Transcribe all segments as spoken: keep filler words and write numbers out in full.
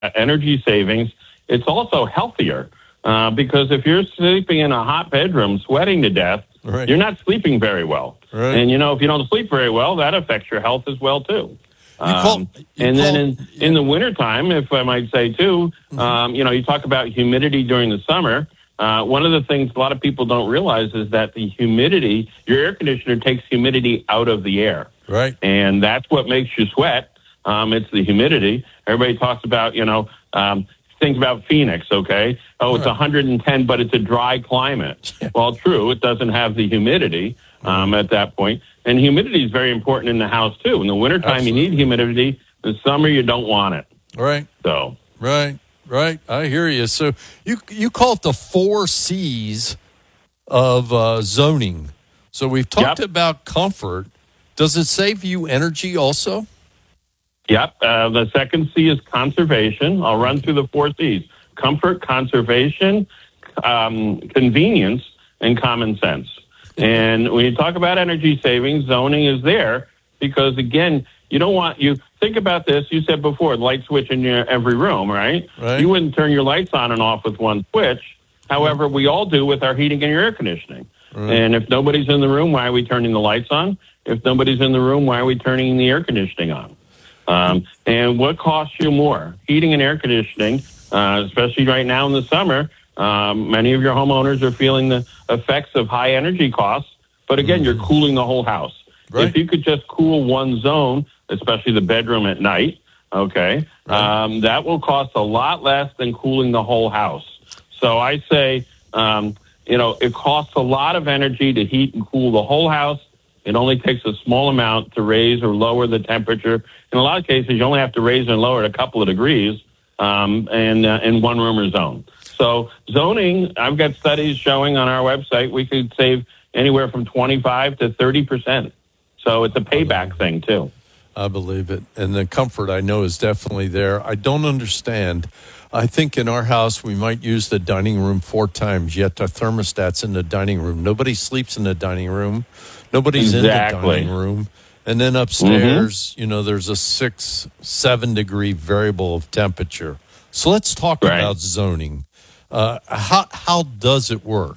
energy savings, it's also healthier uh, because if you're sleeping in a hot bedroom, sweating to death, right. you're not sleeping very well. Right. And, you know, if you don't sleep very well, that affects your health as well, too. You call, um, you and call, then in, yeah. in the wintertime, if I might say, too, mm-hmm. um, you know, you talk about humidity during the summer. Uh, one of the things a lot of people don't realize is that the humidity, your air conditioner takes humidity out of the air. Right. And that's what makes you sweat. Um, it's the humidity. Everybody talks about, you know, um, think about Phoenix, okay? Oh, it's right. one hundred ten, but it's a dry climate. Yeah. Well, true, it doesn't have the humidity um, at that point. And humidity is very important in the house, too. In the wintertime, Absolutely. You need humidity. In the summer, you don't want it. Right. So. Right, right. I hear you. So you you call it the four C's of uh, zoning. So we've talked yep. about comfort. Does it save you energy also? Yep. Uh, the second C is conservation. I'll run through the four C's. Comfort, conservation, um, convenience, and common sense. And when you talk about energy savings, zoning is there because, again, you don't want you think about this. You said before, light switch in your every room, right? right? You wouldn't turn your lights on and off with one switch. However, we all do with our heating and air conditioning. Right. And if nobody's in the room, why are we turning the lights on? If nobody's in the room, why are we turning the air conditioning on? Um, and what costs you more? Heating and air conditioning, uh, especially right now in the summer. Um, many of your homeowners are feeling the effects of high energy costs. But again, you're cooling the whole house. Right. If you could just cool one zone, especially the bedroom at night, okay, right. um, that will cost a lot less than cooling the whole house. So I say, um, you know, it costs a lot of energy to heat and cool the whole house. It only takes a small amount to raise or lower the temperature. In a lot of cases, you only have to raise and lower it a couple of degrees um, and, uh, in one room or zone. So zoning, I've got studies showing on our website we could save anywhere from twenty-five to thirty percent. So it's a payback thing, too. I believe it. And the comfort, I know, is definitely there. I don't understand. I think in our house, we might use the dining room four times, yet the thermostat's in the dining room. Nobody sleeps in the dining room. Nobody's exactly. in the dining room. And then upstairs, mm-hmm. you know, there's a six, seven degree variable of temperature. So let's talk right. about zoning. Uh, how how does it work?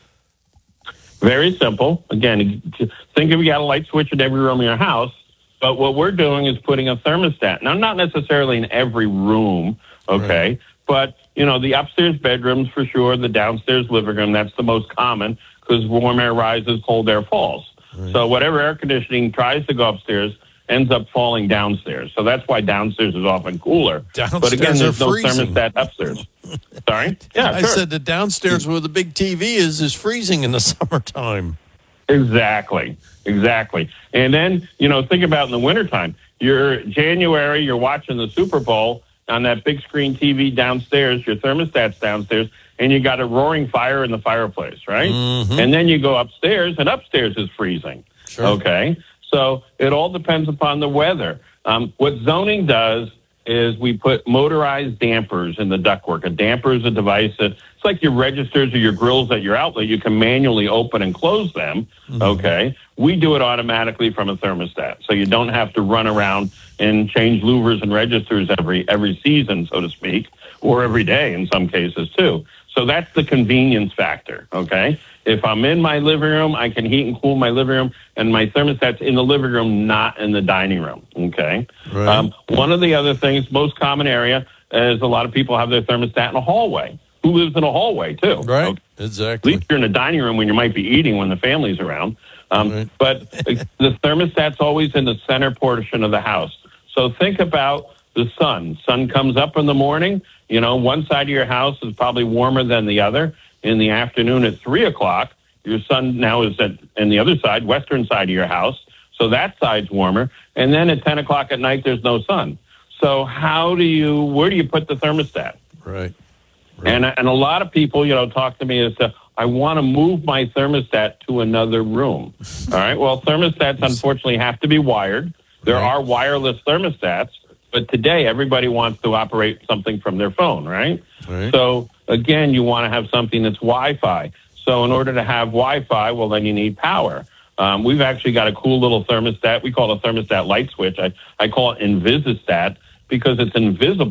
Very simple. Again, think if you got a light switch in every room in your house, but what we're doing is putting a thermostat. Now, not necessarily in every room, okay, right. but, you know, the upstairs bedrooms for sure, the downstairs living room, that's the most common because warm air rises, cold air falls. Right. So whatever air conditioning tries to go upstairs ends up falling downstairs. So that's why downstairs is often cooler. Downstairs but again, there's no freezing. thermostat upstairs. Sorry? Yeah, I sure. said the downstairs where the big T V is is freezing in the summertime. Exactly. Exactly. And then, you know, think about in the wintertime. You're January, you're watching the Super Bowl on that big screen T V downstairs, your thermostat's downstairs, and you got a roaring fire in the fireplace, right? Mm-hmm. And then you go upstairs, and upstairs is freezing. Sure. Okay? So it all depends upon the weather. Um, what zoning does is we put motorized dampers in the ductwork. A damper is a device that it's like your registers or your grills at your outlet. You can manually open and close them, mm-hmm. okay? We do it automatically from a thermostat, so you don't have to run around and change louvers and registers every every season, so to speak, or every day in some cases too. So that's the convenience factor, okay? If I'm in my living room, I can heat and cool my living room, and my thermostat's in the living room, not in the dining room, okay? Right. Um, one of the other things, most common area, is a lot of people have their thermostat in a hallway. Who lives in a hallway, too? Right, okay? exactly. At least you're in a dining room when you might be eating when the family's around. Um, right. But the thermostat's always in the center portion of the house. So think about the sun. Sun comes up in the morning. You know, one side of your house is probably warmer than the other. In the afternoon at three o'clock, your sun now is at in the other side, western side of your house. So that side's warmer. And then at ten o'clock at night, there's no sun. So how do you, where do you put the thermostat? Right. right. And, and a lot of people, you know, talk to me as to, I want to move my thermostat to another room. All right. Well, thermostats unfortunately have to be wired. There right. are wireless thermostats, but today everybody wants to operate something from their phone, right? right. So again, you want to have something that's Wi-Fi. So in order to have Wi-Fi, well, then you need power. Um, we've actually got a cool little thermostat. We call it a thermostat light switch. I, I call it Invisistat because it's invisible.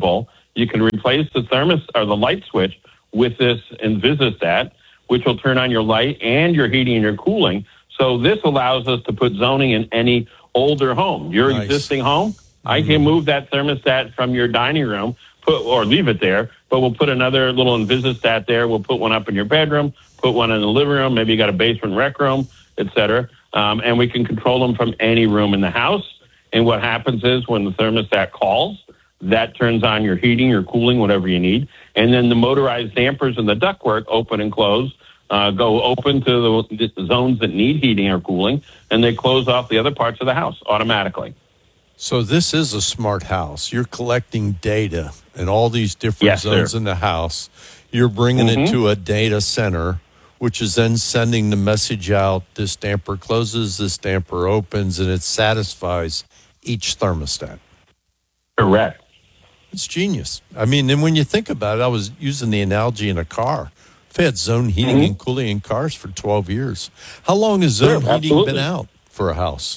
you can replace the thermos or the light switch with this Envisistat, which will turn on your light and your heating and your cooling. So this allows us to put zoning in any older home. Your Nice. existing home, mm-hmm. I can move that thermostat from your dining room, put or leave it there, but we'll put another little Envisistat there. We'll put one up in your bedroom, put one in the living room. Maybe you got a basement rec room, et cetera. Um, and we can control them from any room in the house. And what happens is when the thermostat calls, that turns on your heating, your cooling, whatever you need. And then the motorized dampers and the ductwork open and close, uh, go open to the, the zones that need heating or cooling, and they close off the other parts of the house automatically. So this is a smart house. You're collecting data in all these different Yes, zones sir. in the house. You're bringing Mm-hmm. it to a data center, which is then sending the message out, this damper closes, this damper opens, and it satisfies each thermostat. Correct. It's genius. I mean, and when you think about it, I was using the analogy in a car. I've had zone heating Mm-hmm. and cooling in cars for twelve years. How long has zone Sure, heating absolutely. been out for a house?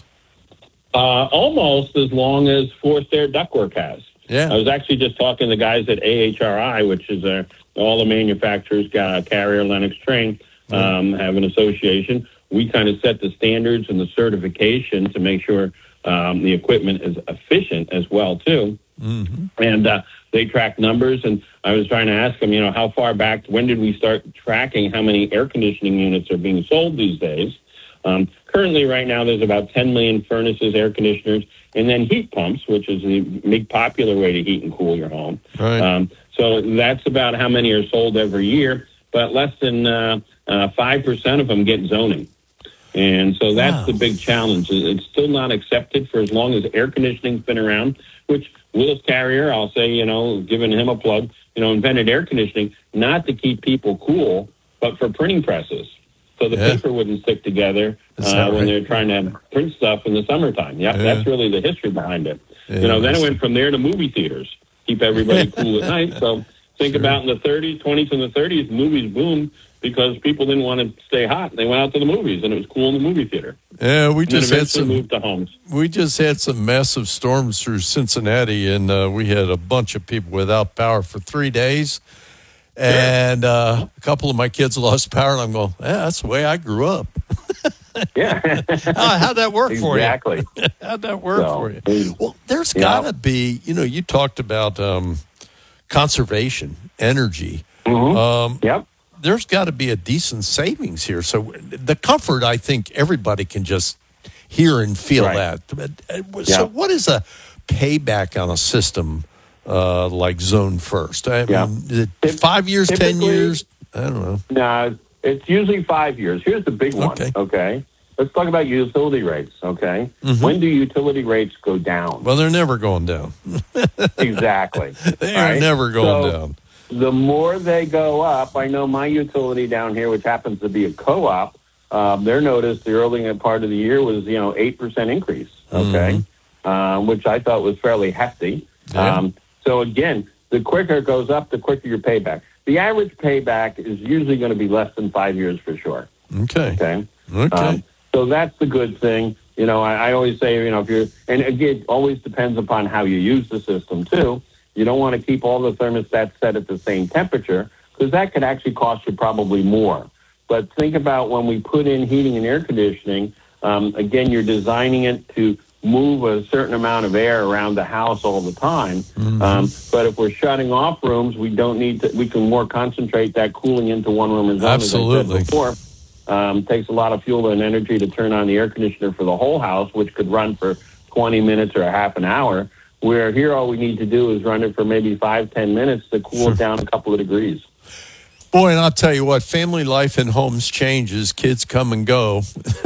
Uh, almost as long as forced air ductwork has. Yeah. I was actually just talking to the guys at A H R I, which is uh, all the manufacturers, uh, Carrier, Lennox, Train, um, have an association. We kind of set the standards and the certification to make sure um, the equipment is efficient as well, too. Mm-hmm. And uh, they track numbers, and I was trying to ask them, you know, how far back, when did we start tracking how many air conditioning units are being sold these days? Um, currently, right now, there's about ten million furnaces, air conditioners, and then heat pumps, which is the big popular way to heat and cool your home. Right. Um, so that's about how many are sold every year, but less than uh, uh, five percent of them get zoning. And so that's Wow. the big challenge. It's still not accepted for as long as air conditioning's been around, which Willis Carrier, I'll say, you know, giving him a plug, you know, invented air conditioning not to keep people cool, but for printing presses. So the Yeah. paper wouldn't stick together Is uh, that when right? they're trying to print stuff in the summertime. Yep, Yeah. that's really the history behind it. Yeah, you know, then it that's- went from there to movie theaters, keep everybody cool at night. So think Sure. about in the thirties, twenties, and the thirties, movies boomed because people didn't want to stay hot. They went out to the movies, and it was cool in the movie theater. Yeah, we And then just had eventually some. moved to homes. We just had some massive storms through Cincinnati, and uh, we had a bunch of people without power for three days. And uh, a couple of my kids lost power, and I'm going, yeah, that's the way I grew up. Yeah, How, how'd that work for you? exactly. How'd that work So, for you? mm, Well, there's yeah. got to be, you know, you talked about um, conservation, energy. Mhm. Um, Yep. there's got to be a decent savings here. So the comfort, I think everybody can just hear and feel Right. that. But, uh, Yeah. So what is a payback on a system uh, like Zone First? I Yeah. mean, is it Typ- five years, ten typically- years? I don't know. No, it's usually five years. Here's the big one, Okay. okay? Let's talk about utility rates, okay? Mhm. When do utility rates go down? Well, they're never going down. Exactly. They All are right? never going So, down. The more they go up, I know my utility down here, which happens to be a co-op, um, their notice the early part of the year was, you know, eight percent increase, okay? Um, which I thought was fairly hefty. Yeah. Um, so again, the quicker it goes up, the quicker your payback. The average payback is usually going to be less than five years for sure, Okay. okay? Okay. Um, so that's the good thing. You know, I, I always say, you know, if you're, and again, it always depends upon how you use the system too. You don't want to keep all the thermostats set at the same temperature because that could actually cost you probably more. But think about when we put in heating and air conditioning, um, again, you're designing it to move a certain amount of air around the house all the time. Mm-hmm. Um, but if we're shutting off rooms, we don't need to, we can more concentrate that cooling into one room and zone, Absolutely. as I said before. Um, takes a lot of fuel and energy to turn on the air conditioner for the whole house, which could run for twenty minutes or a half an hour, where here all we need to do is run it for maybe five, ten minutes to cool Sure. it down a couple of degrees. Boy, and I'll tell you what, family life in homes changes. Kids come and go.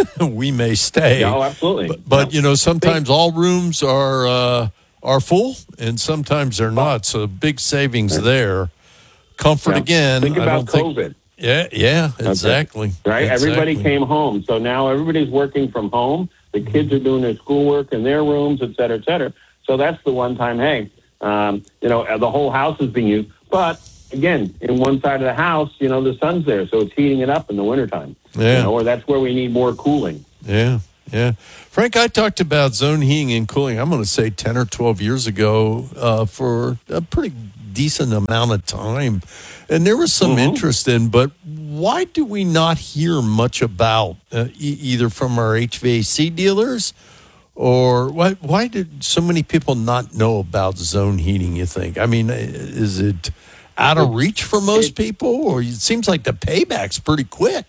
We may stay. Yeah, oh, absolutely. But, but Yeah. you know, sometimes all rooms are uh, are full, and sometimes they're not. So big savings there. Comfort Yeah. again. Think I about don't think- COVID. Yeah, yeah, exactly. Right? Everybody Exactly. came home. So now everybody's working from home. The kids are doing their schoolwork in their rooms, et cetera, et cetera. So that's the one time, hey, um, you know, the whole house is being used. But again, in one side of the house, you know, the sun's there. So it's heating it up in the wintertime. Yeah. You know, or that's where we need more cooling. Yeah, yeah. Frank, I talked about zone heating and cooling, I'm going to say ten or twelve years ago uh, for a pretty decent amount of time. And there was some mm-hmm. interest in, but why do we not hear much about uh, e- either from our H V A C dealers or why, why did so many people not know about zone heating, you think? I mean, is it out of reach for most people, or it seems like the payback's pretty quick?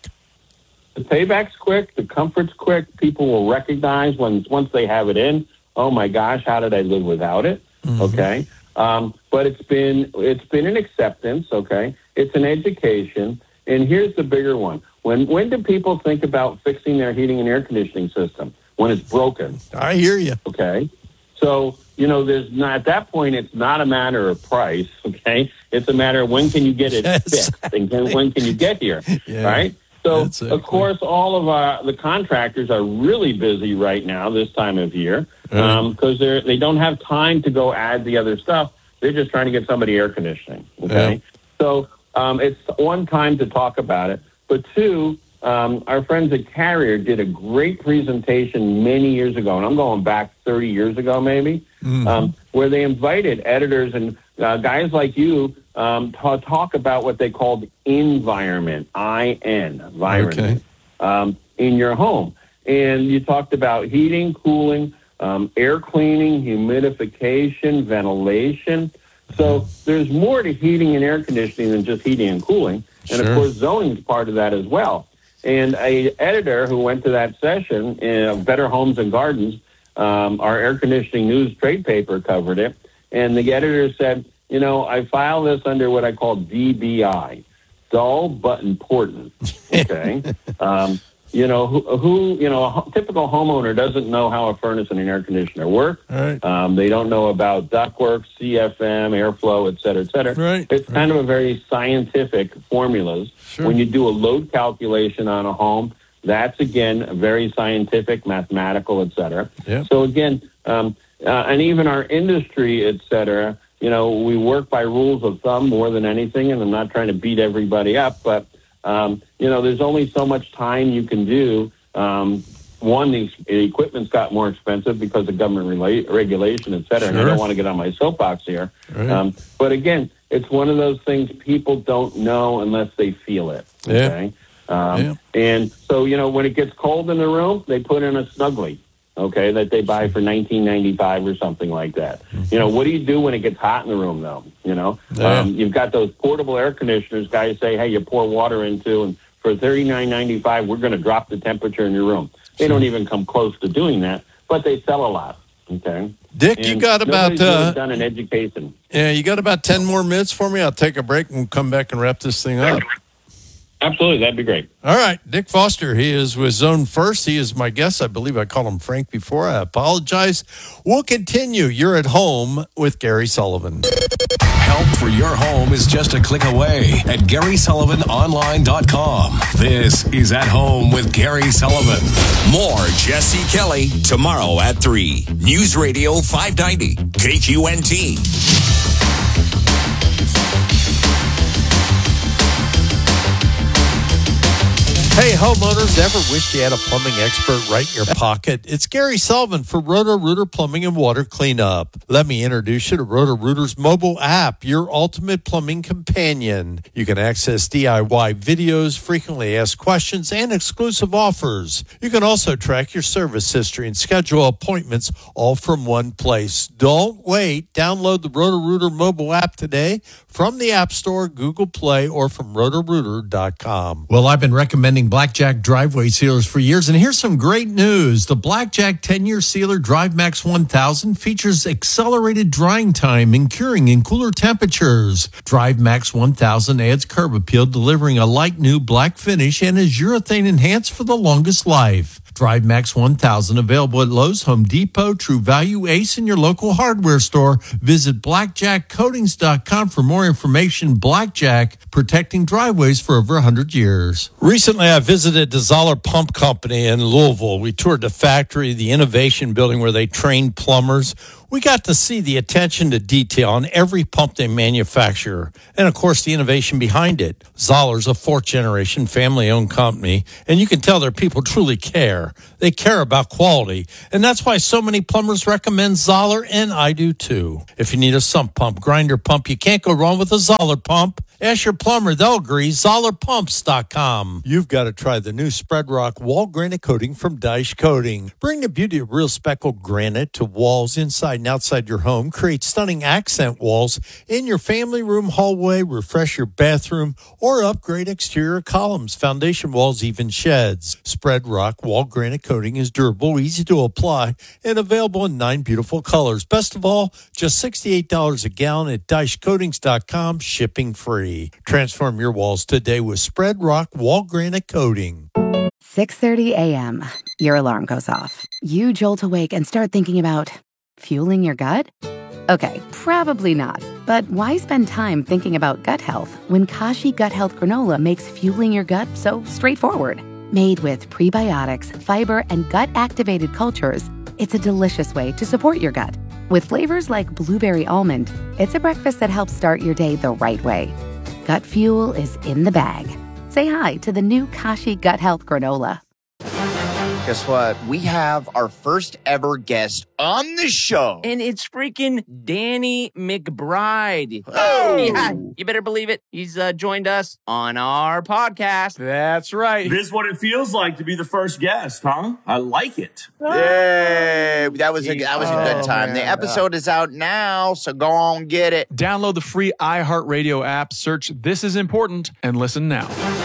The payback's quick. The comfort's quick. People will recognize when once they have it in, oh, my gosh, how did I live without it? Mm-hmm. Okay. Um, but it's been it's been an acceptance, okay? It's an education. And here's the bigger one. When when do people think about fixing their heating and air conditioning system? When it's broken. I hear you. Okay. So, you know, there's not, at that point, it's not a matter of price, okay? It's a matter of when can you get it yes. fixed and can, when can you get here, yeah. right? So, That's of course, all of our, the contractors are really busy right now this time of year because um, they're they don't have time to go add the other stuff. They're just trying to get somebody air conditioning, okay? Yeah. So um, it's one time to talk about it, but two, Um, our friends at Carrier did a great presentation many years ago, and I'm going back thirty years ago maybe, mm-hmm. um, where they invited editors and uh, guys like you um, to talk about what they called environment, I N, environment, okay. um, in your home. And you talked about heating, cooling, um, air cleaning, humidification, ventilation. So there's more to heating and air conditioning than just heating and cooling. And, sure. of course, zoning is part of that as well. And a editor who went to that session, in Better Homes and Gardens, um, our air conditioning news trade paper covered it. And the editor said, you know, I file this under what I call D B I, dull but important. Okay. um, you know, who, who, you know, a typical homeowner doesn't know how a furnace and an air conditioner work. Right. Um, they don't know about ductwork, C F M, airflow, et cetera, et cetera. Right. It's right. kind of a very scientific formulas. Sure. When you do a load calculation on a home, that's, again, very scientific, mathematical, et cetera. Yep. So, again, um, uh, and even our industry, et cetera, you know, we work by rules of thumb more than anything, and I'm not trying to beat everybody up, but, um, you know, there's only so much time you can do. Um, one, the, the equipment's got more expensive because of government rela- regulation, et cetera, sure. and I don't want to get on my soapbox here. Right. Um, but, again, it's one of those things people don't know unless they feel it, okay? Yeah. Um, yeah. And so, you know, when it gets cold in the room, they put in a Snuggly, okay, that they buy for nineteen ninety-five or something like that. Mm-hmm. You know, what do you do when it gets hot in the room, though? You know, yeah. um, you've got those portable air conditioners guys say, hey, you pour water into, and for thirty-nine ninety-five, we're going to drop the temperature in your room. They don't even come close to doing that, but they sell a lot, okay? Dick, and you got about really uh, done an education. Yeah, you got about ten more minutes for me. I'll take a break and we'll come back and wrap this thing up. Absolutely, that'd be great. All right, Dick Foster. He is with Zone First. He is my guest. I believe I called him Frank before. I apologize. We'll continue. You're at home with Gary Sullivan. Help for your home is just a click away at Gary Sullivan Online dot com. This is At Home with Gary Sullivan. More Jesse Kelly tomorrow at three. News Radio five ninety, K Q N T. Hey, homeowners, ever wish you had a plumbing expert right in your pocket? It's Gary Sullivan for Roto-Rooter Plumbing and Water Cleanup. Let me introduce you to Roto-Rooter's mobile app, your ultimate plumbing companion. You can access D I Y videos, frequently asked questions, and exclusive offers. You can also track your service history and schedule appointments all from one place. Don't wait. Download the Roto-Rooter mobile app today from the App Store, Google Play, or from roto rooter dot com. Well, I've been recommending Blackjack driveway sealers for years, and here's some great news. The Blackjack ten-year sealer DriveMax one thousand features accelerated drying time and curing in cooler temperatures. DriveMax one thousand adds curb appeal, delivering a light new black finish, and is urethane enhanced for the longest life. DriveMax one thousand available at Lowe's, Home Depot, True Value, Ace, and your local hardware store. Visit blackjack coatings dot com for more information. Blackjack, protecting driveways for over one hundred years. Recently, I visited the Zoller Pump Company in Louisville. We toured the factory, the innovation building where they train plumbers. We got to see the attention to detail on every pump they manufacture, and of course the innovation behind it. Zoller's a fourth-generation family-owned company, and you can tell their people truly care. They care about quality, and that's why so many plumbers recommend Zoller, and I do too. If you need a sump pump, grinder pump, you can't go wrong with a Zoller pump. Ask your plumber, they'll agree. Zoller Pumps dot com. You've got to try the new Spread Rock Wall Granite Coating from Dyche Coating. Bring the beauty of real speckled granite to walls inside and outside your home. Create stunning accent walls in your family room hallway. Refresh your bathroom or upgrade exterior columns, foundation walls, even sheds. Spread Rock Wall Granite Coating is durable, easy to apply, and available in nine beautiful colors. Best of all, just sixty-eight dollars a gallon at Dyche Coatings dot com, shipping free. Transform your walls today with Spread Rock Wall Granite Coating. six thirty a.m. Your alarm goes off. You jolt awake and start thinking about fueling your gut? Okay, probably not. But why spend time thinking about gut health when Kashi Gut Health Granola makes fueling your gut so straightforward? Made with prebiotics, fiber, and gut-activated cultures, it's a delicious way to support your gut. With flavors like blueberry almond, it's a breakfast that helps start your day the right way. Gut fuel is in the bag. Say hi to the new Kashi Gut Health Granola. Guess what? We have our first ever guest on the show. And it's freaking Danny McBride. Oh. Yeah, you better believe it. He's uh, joined us on our podcast. That's right. This is what it feels like to be the first guest, huh? I like it. Yay! That was a that was a good Oh, time. man. The episode is out now, so go on get it. Download the free iHeartRadio app, search This Is Important, and listen now.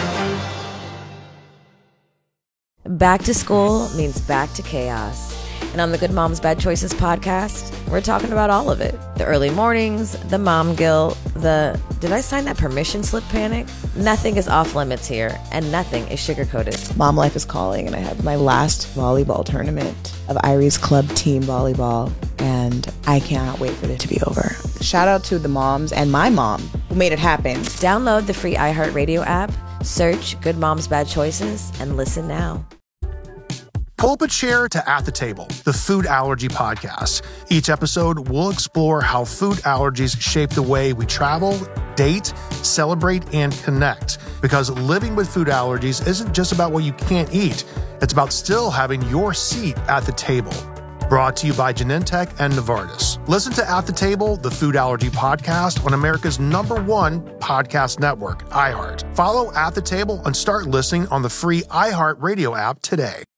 Back to school means back to chaos. And on the Good Moms Bad Choices podcast, we're talking about all of it. The early mornings, the mom guilt, the did I sign that permission slip panic? Nothing is off limits here, and nothing is sugar-coated. Mom life is calling, and I have my last volleyball tournament of Irie's club team volleyball, and I cannot wait for it to be over. Shout out to the moms and my mom who made it happen. Download the free iHeartRadio app, search Good Moms Bad Choices, and listen now. Pull up a chair to At the Table, the food allergy podcast. Each episode, we'll explore how food allergies shape the way we travel, date, celebrate, and connect. Because living with food allergies isn't just about what you can't eat. It's about still having your seat at the table. Brought to you by Genentech and Novartis. Listen to At the Table, the food allergy podcast on America's number one podcast network, iHeart. Follow At the Table and start listening on the free iHeart Radio app today.